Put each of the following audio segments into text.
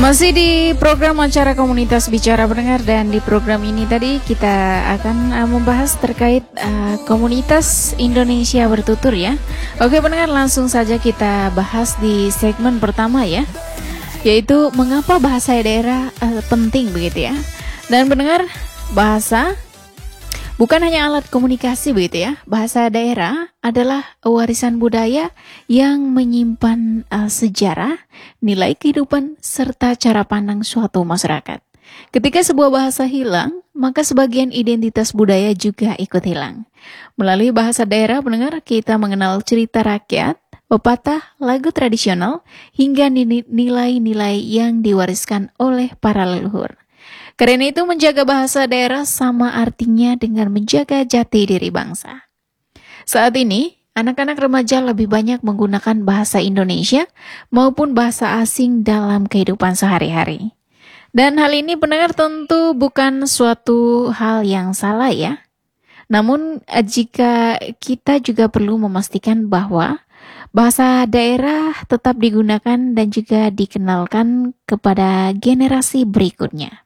Masih di program acara komunitas bicara pendengar, dan di program ini tadi kita akan membahas terkait komunitas Indonesia bertutur ya. Oke pendengar, langsung saja kita bahas di segmen pertama ya, yaitu mengapa bahasa daerah penting begitu ya. Dan pendengar, bahasa bukan hanya alat komunikasi begitu ya. Bahasa daerah adalah warisan budaya yang menyimpan sejarah, nilai kehidupan, serta cara pandang suatu masyarakat. Ketika sebuah bahasa hilang, maka sebagian identitas budaya juga ikut hilang. Melalui bahasa daerah, pendengar, kita mengenal cerita rakyat, pepatah, lagu tradisional, hingga nilai-nilai yang diwariskan oleh para leluhur. Karena itu menjaga bahasa daerah sama artinya dengan menjaga jati diri bangsa. Saat ini, anak-anak remaja lebih banyak menggunakan bahasa Indonesia maupun bahasa asing dalam kehidupan sehari-hari. Dan hal ini pendengar tentu bukan suatu hal yang salah ya. Namun jika kita juga perlu memastikan bahwa bahasa daerah tetap digunakan dan juga dikenalkan kepada generasi berikutnya.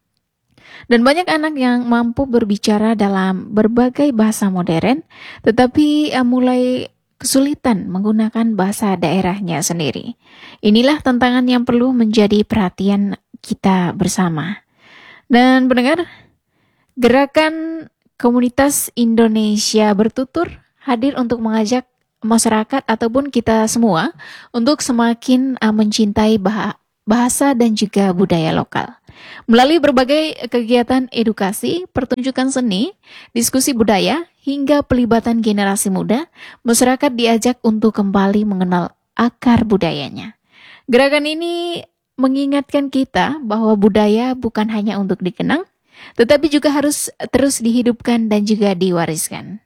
Dan banyak anak yang mampu berbicara dalam berbagai bahasa modern, tetapi mulai kesulitan menggunakan bahasa daerahnya sendiri. Inilah tantangan yang perlu menjadi perhatian kita bersama. Dan pendengar, gerakan komunitas Indonesia bertutur hadir untuk mengajak masyarakat ataupun kita semua untuk semakin mencintai bahasa dan juga budaya lokal. Melalui berbagai kegiatan edukasi, pertunjukan seni, diskusi budaya, hingga pelibatan generasi muda, masyarakat diajak untuk kembali mengenal akar budayanya. Gerakan ini mengingatkan kita bahwa budaya bukan hanya untuk dikenang, tetapi juga harus terus dihidupkan dan juga diwariskan.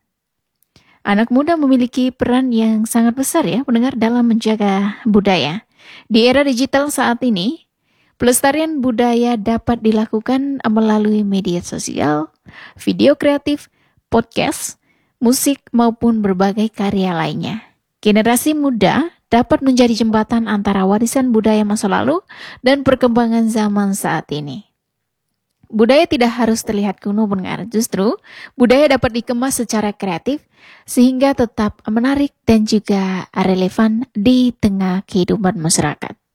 Anak muda memiliki peran yang sangat besar ya, pendengar, dalam menjaga budaya. Di era digital saat ini, pelestarian budaya dapat dilakukan melalui media sosial, video kreatif, podcast, musik, maupun berbagai karya lainnya. Generasi muda dapat menjadi jembatan antara warisan budaya masa lalu dan perkembangan zaman saat ini. Budaya tidak harus terlihat kuno, pendengar. Justru, budaya dapat dikemas secara kreatif sehingga tetap menarik dan juga relevan di tengah kehidupan masyarakat.